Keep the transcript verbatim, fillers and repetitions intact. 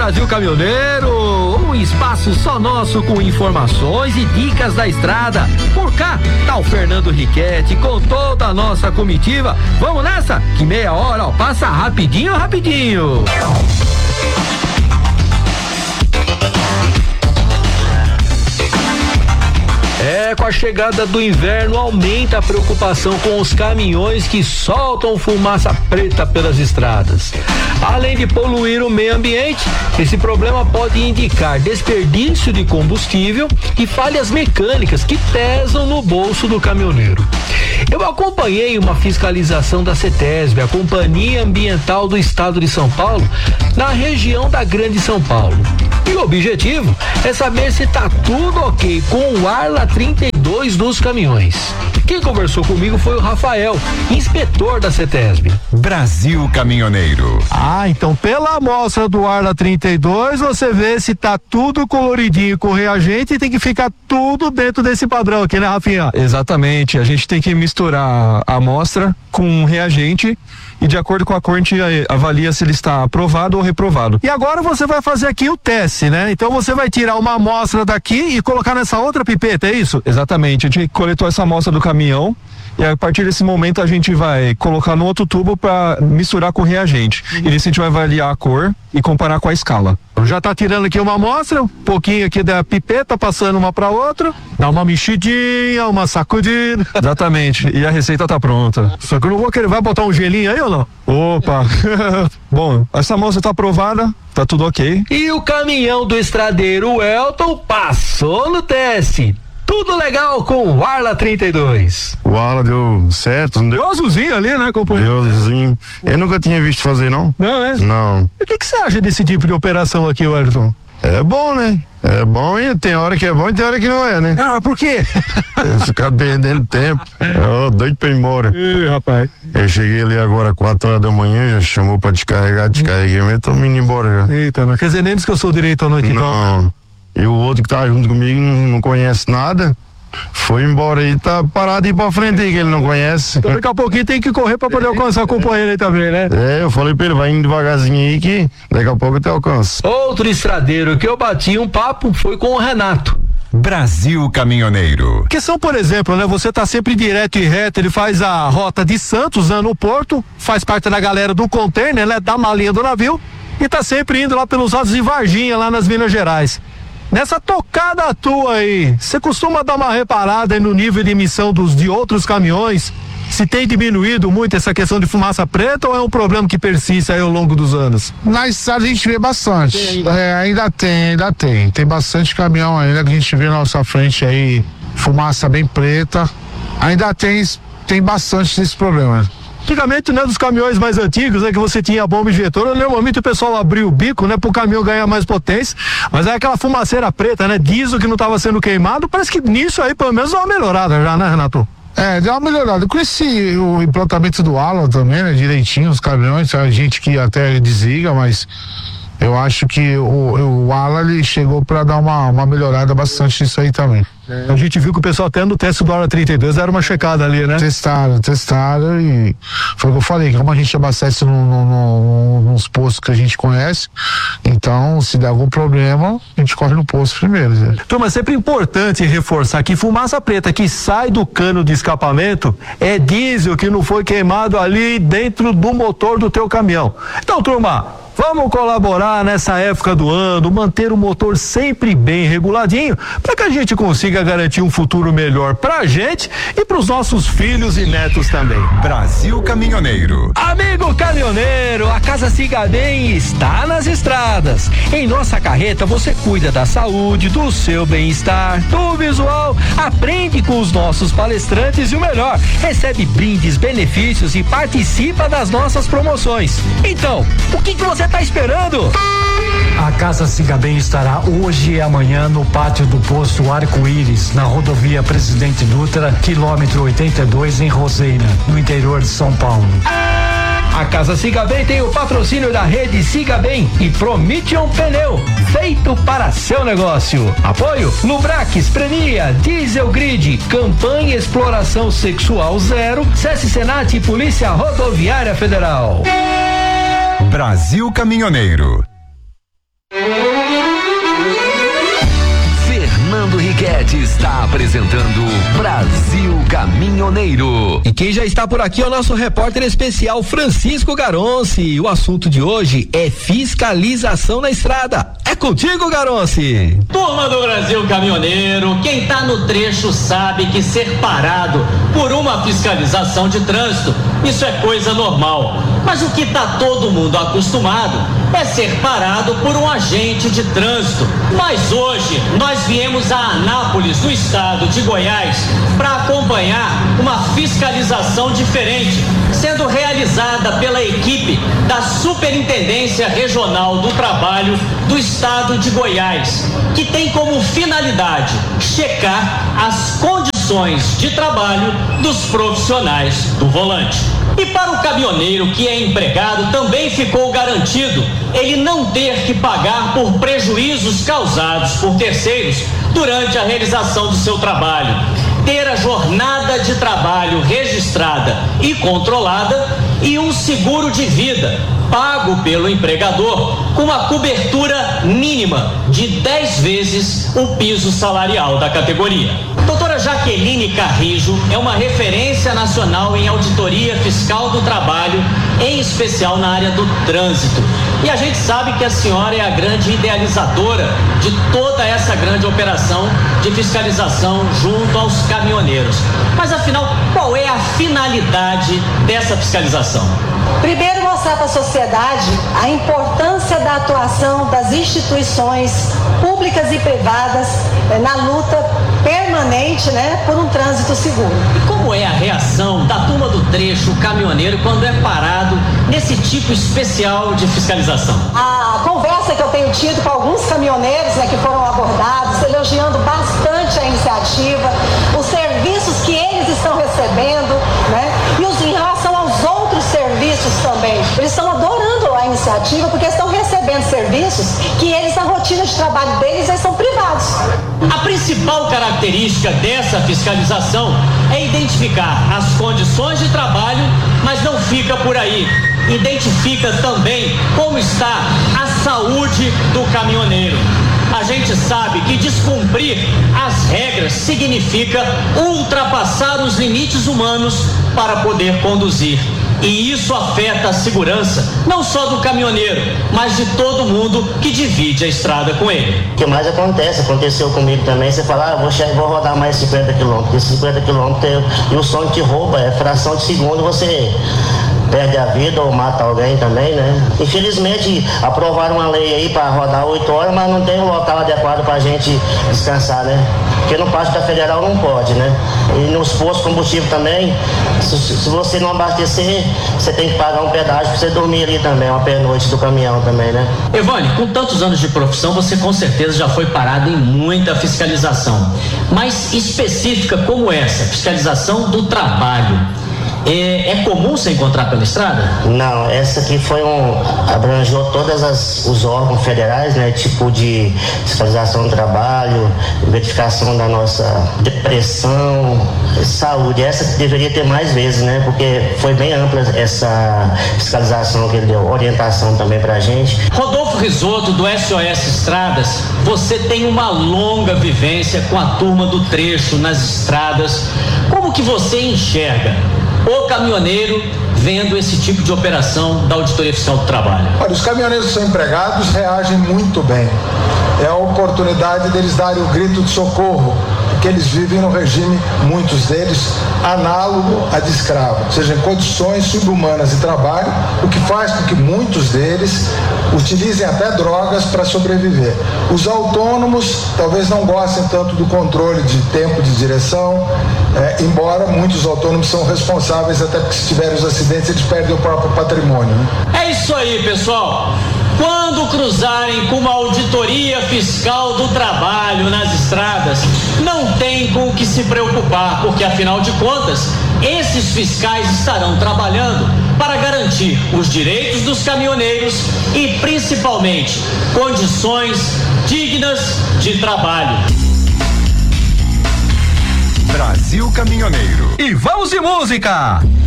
Brasil Caminhoneiro, um espaço só nosso com informações e dicas da estrada. Por cá tá o Fernando Riquetti com toda a nossa comitiva. Vamos nessa? Que meia hora, ó, passa rapidinho, rapidinho. É, com a chegada do inverno aumenta a preocupação com os caminhões que soltam fumaça preta pelas estradas. Além de poluir o meio ambiente, esse problema pode indicar desperdício de combustível e falhas mecânicas que pesam no bolso do caminhoneiro. Eu acompanhei uma fiscalização da CETESB, a Companhia Ambiental do Estado de São Paulo, na região da Grande São Paulo. E o objetivo é saber se tá tudo ok com o Arla trinta e dois dos caminhões. Quem conversou comigo foi o Rafael, inspetor da CETESB. Brasil Caminhoneiro. Ah, então pela amostra do Arla trinta e dois, você vê se tá tudo coloridinho com reagente e tem que ficar tudo dentro desse padrão aqui, né, Rafinha? Exatamente, a gente tem que misturar a amostra com reagente e de acordo com a cor a gente avalia se ele está aprovado ou reprovado. E agora você vai fazer aqui o teste, né? Então você vai tirar uma amostra daqui e colocar nessa outra pipeta, é isso? Exatamente, a gente coletou essa amostra do caminhão e a partir desse momento a gente vai colocar no outro tubo para misturar com reagente. Uhum. E nisso a gente vai avaliar a cor e comparar com a escala. Já tá tirando aqui uma amostra, um pouquinho aqui da pipeta, passando uma para outra, dá uma mexidinha, uma sacudida. Exatamente, e a receita tá pronta. Só que eu não vou querer, vai botar um gelinho aí ou não? Opa, bom, essa amostra tá aprovada, tá tudo ok. E o caminhão do estradeiro Elton passou no teste. Tudo legal com o Arla trinta e dois. O Arla deu certo, não deu? Deu azulzinho ali, né, companheiro? Deu azulzinho. Eu nunca tinha visto fazer, não. Não, é? Não. E o que que você acha desse tipo de operação aqui, Wellington? É bom, né? É bom e tem hora que é bom e tem hora que não é, né? Ah, por quê? Ficar perdendo tempo. Eu doido pra ir embora. Ih, rapaz. Eu cheguei ali agora quatro horas da manhã, já chamou pra descarregar, descarreguei, mas tô indo embora já. Eita, não quer dizer nem que eu sou direito à noite, então. Não. E o outro que tá junto comigo não, não conhece nada. Foi embora e tá parado e ir pra frente aí, que ele não conhece. Então daqui a pouquinho tem que correr pra poder alcançar o companheiro aí também, né? É, eu falei pra ele, vai indo devagarzinho aí que daqui a pouco eu te alcanço. Outro estradeiro que eu bati um papo foi com o Renato. Brasil Caminhoneiro. Que são, por exemplo, né? Você tá sempre direto e reto, ele faz a rota de Santos, né, no porto, faz parte da galera do container, né? Da malinha do navio e tá sempre indo lá pelos lados de Varginha, lá nas Minas Gerais. Nessa tocada tua aí, você costuma dar uma reparada aí no nível de emissão dos, de outros caminhões? Se tem diminuído muito essa questão de fumaça preta ou é um problema que persiste aí ao longo dos anos? Na estrada a gente vê bastante. É, ainda tem, ainda tem. Tem bastante caminhão ainda que a gente vê na nossa frente aí, fumaça bem preta. Ainda tem, tem bastante desse problema. Antigamente, né, dos caminhões mais antigos, né, que você tinha a bomba injetora, normalmente o pessoal abria o bico, né, pro caminhão ganhar mais potência, mas é aquela fumaceira preta, né, diesel que não estava sendo queimado, parece que nisso aí pelo menos dá uma melhorada já, né, Renato? É, deu uma melhorada. Com esse, o implantamento do Arla também, né, direitinho, os caminhões, a gente que até desliga, mas eu acho que o, o Arla, ele chegou para dar uma, uma melhorada bastante nisso aí também. A gente viu que o pessoal até no teste do Arla trinta e dois era uma checada ali, né? Testaram, testaram e foi o que eu falei, como a gente abastece no, no, no, nos postos que a gente conhece, então se der algum problema, a gente corre no posto primeiro. Né? Turma, é sempre importante reforçar que fumaça preta que sai do cano de escapamento é diesel que não foi queimado ali dentro do motor do teu caminhão. Então, turma, vamos colaborar nessa época do ano, manter o motor sempre bem reguladinho, para que a gente consiga garantir um futuro melhor pra gente e pros nossos filhos e netos também. Brasil Caminhoneiro. Amigo caminhoneiro, a Casa Siga Bem está nas estradas. Em nossa carreta você cuida da saúde, do seu bem-estar, do visual, aprende com os nossos palestrantes e o melhor, recebe brindes, benefícios e participa das nossas promoções. Então, o que que você tá esperando? A Casa Siga Bem estará hoje e amanhã no pátio do posto Arco-Íris, na rodovia Presidente Dutra, quilômetro oitenta e dois, em Roseira, no interior de São Paulo. A Casa Siga Bem tem o patrocínio da rede Siga Bem e Promission Pneu, feito para seu negócio. Apoio Lubrax, Prenia, Diesel Grid, Campanha Exploração Sexual Zero, SESC Senat e Polícia Rodoviária Federal. Brasil Caminhoneiro. apresentando Brasil Caminhoneiro. E quem já está por aqui é o nosso repórter especial Francisco Garonci. O assunto de hoje é fiscalização na estrada. É contigo, Garonci. Turma do Brasil Caminhoneiro, quem tá no trecho sabe que ser parado por uma fiscalização de trânsito, isso é coisa normal. Mas o que tá todo mundo acostumado é ser parado por um agente de trânsito. Mas hoje nós viemos a Anápolis, no estado de Goiás, para acompanhar uma fiscalização diferente, sendo realizada pela equipe da Superintendência Regional do Trabalho do estado de Goiás, que tem como finalidade checar as condições de trabalho dos profissionais do volante. E para o caminhoneiro que é empregado também ficou garantido ele não ter que pagar por prejuízos causados por terceiros durante a realização do seu trabalho. Ter a jornada de trabalho registrada e controlada e um seguro de vida pago pelo empregador com uma cobertura mínima de dez vezes o piso salarial da categoria. Doutora Jaqueline Carrijo é uma referência nacional em auditoria fiscal do trabalho, em especial na área do trânsito. E a gente sabe que a senhora é a grande idealizadora de toda essa grande operação de fiscalização junto aos caminhoneiros. Mas afinal, qual é a finalidade dessa fiscalização? Primeiro, mostrar para a sociedade a importância da atuação das instituições públicas e privadas eh, na luta permanente, né, por um trânsito seguro. E como é a reação da turma do trecho caminhoneiro quando é parado nesse tipo especial de fiscalização? A conversa que eu tenho tido com alguns caminhoneiros, né, que foram abordados, elogiando bastante a iniciativa, os serviços que eles estão recebendo, né, e os em relação aos outros serviços também. Eles estão adorando a iniciativa porque estão recebendo serviços que eles, na rotina de trabalho deles, eles são privados. A principal característica dessa fiscalização é identificar as condições de trabalho, mas não fica por aí. Identifica também como está a saúde do caminhoneiro. A gente sabe que descumprir as regras significa ultrapassar os limites humanos para poder conduzir. E isso afeta a segurança, não só do caminhoneiro, mas de todo mundo que divide a estrada com ele. O que mais acontece, aconteceu comigo também, você fala, ah, vou, chegar, vou rodar mais cinquenta quilômetros, porque cinquenta quilômetros e o som te rouba, é fração de segundo, você perde a vida ou mata alguém também, né? Infelizmente, aprovaram uma lei aí para rodar oito horas, mas não tem um local adequado para a gente descansar, né? Porque no Pátio da Federal não pode, né? E nos postos de combustível também, se, se você não abastecer, você tem que pagar um pedágio para você dormir ali também, uma pernoite do caminhão também, né? Evane, com tantos anos de profissão, você com certeza já foi parado em muita fiscalização. Mas específica como essa, fiscalização do trabalho, É, é comum você encontrar pela estrada? Não, essa aqui foi um, abrangeu todas as, os órgãos federais, né? Tipo de fiscalização do trabalho, verificação da nossa depressão, saúde. Essa deveria ter mais vezes, né? Porque foi bem ampla essa fiscalização que ele deu, orientação também pra gente. Rodolfo Risotto, do S O S Estradas, você tem uma longa vivência com a turma do trecho nas estradas. Como que você enxerga o caminhoneiro vendo esse tipo de operação da Auditoria Fiscal do Trabalho? Olha, os caminhoneiros que são empregados reagem muito bem. É a oportunidade deles darem o grito de socorro, porque eles vivem no regime, muitos deles, análogo a de escravo, ou seja, em condições subhumanas de trabalho, o que faz com que muitos deles utilizem até drogas para sobreviver. Os autônomos talvez não gostem tanto do controle de tempo de direção, é, embora muitos autônomos são responsáveis, até porque se tiverem os acidentes eles perdem o próprio patrimônio, né? É isso aí, pessoal. Quando cruzarem com uma auditoria fiscal do trabalho nas estradas, não tem com o que se preocupar, porque afinal de contas, esses fiscais estarão trabalhando para garantir os direitos dos caminhoneiros e principalmente condições dignas de trabalho. Brasil Caminhoneiro. E vamos de música!